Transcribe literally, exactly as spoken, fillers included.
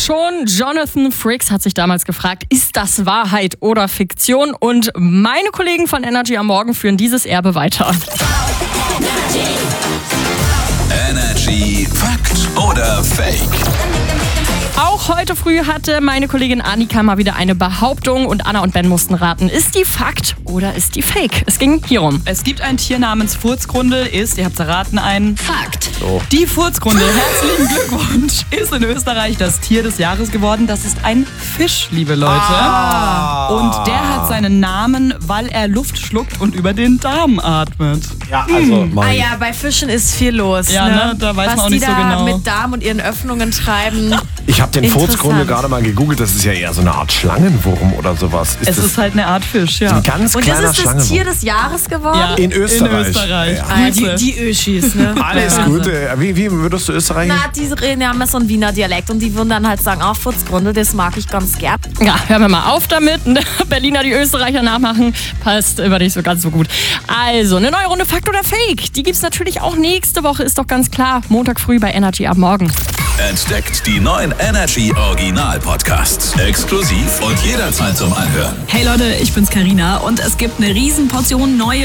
schon. Jonathan Frakes hat sich damals gefragt, ist das Wahrheit oder Fiktion? Und meine Kollegen von Energy am Morgen führen dieses Erbe weiter. Energy Fakt oder Fake? Auch heute früh hatte meine Kollegin Annika mal wieder eine Behauptung und Anna und Ben mussten raten, ist die Fakt oder ist die Fake? Es ging hierum. Es gibt ein Tier namens Furzgrundel, ist, ihr habt es erraten, ein Fakt. So. Die Furzgrundel, herzlichen Glückwunsch, ist in Österreich das Tier des Jahres geworden. Das ist ein Fisch, liebe Leute. Ah. Und der hat seinen Namen, weil er Luft schluckt und über den Darm atmet. Ja, also Ah mein, ja, bei Fischen ist viel los. Ja, ne? ne, da weiß Was man auch die nicht so da genau. mit Darm und ihren Öffnungen treiben. ich habe den Interessant. Furzgrundel gerade mal gegoogelt. Das ist ja eher so eine Art Schlangenwurm oder sowas. Ist Es das ist halt eine Art Fisch, ja. ein ganz Und kleiner das ist das Schlangenwurm? Tier des Jahres geworden? ja. In Österreich. In Österreich. Ja. Ah, die, Grüße. die Öschis, ne? Alles Ja. Gute. Wie, wie würdest du Österreich? Na, die reden ja immer so einen Wiener Dialekt und die würden dann halt sagen, oh, Furzgrundel, das mag ich ganz gern. Ja, hören wir mal auf damit. Berliner die Österreicher nachmachen, passt immer nicht so ganz so gut. Also, eine neue Runde Fakt oder Fake. Die gibt's natürlich auch nächste Woche, ist doch ganz klar. Montag früh bei Energy ab morgen. Entdeckt die neuen Energy Original Podcasts. Exklusiv und jederzeit zum Anhören. Hey Leute, ich bin's Carina und es gibt eine riesen Portion neue